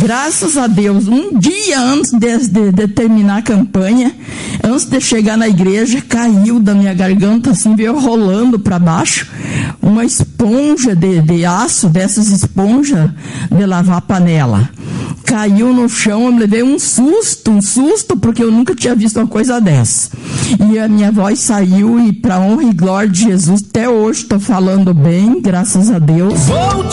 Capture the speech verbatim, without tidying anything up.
graças a Deus, um dia antes de, de, de terminar a campanha, antes de chegar na igreja, caiu da minha garganta, assim, veio rolando para baixo, uma esponja de, de aço, dessas esponjas de lavar panela. Caiu no chão, eu me levei um susto, um susto, porque eu nunca tinha visto uma coisa dessa. E a minha voz saiu, e para honra e glória de Jesus, até hoje estou falando bem, graças a Deus.